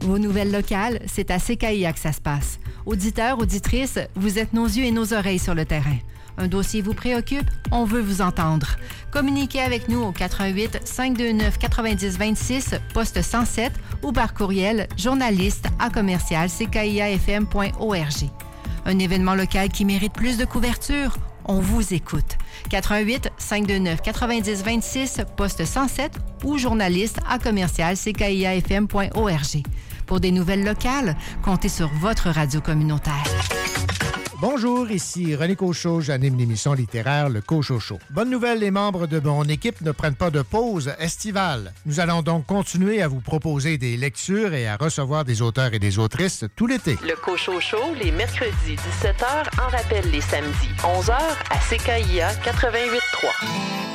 Vos nouvelles locales, c'est à CKIA que ça se passe. Auditeurs, auditrices, vous êtes nos yeux et nos oreilles sur le terrain. Un dossier vous préoccupe? On veut vous entendre. Communiquez avec nous au 88 529 90 26, poste 107 ou par courriel journaliste@ckiafm.org. Un événement local qui mérite plus de couverture? On vous écoute. 88 529 90 26, poste 107 ou journaliste@ckiafm.org. Pour des nouvelles locales, comptez sur votre radio communautaire. Bonjour, ici René Cochot, j'anime l'émission littéraire Le Cochot Show. Bonne nouvelle, les membres de mon équipe ne prennent pas de pause estivale. Nous allons donc continuer à vous proposer des lectures et à recevoir des auteurs et des autrices tout l'été. Le Cochot Show, les mercredis 17h, en rappel les samedis 11h à CKIA 88.3.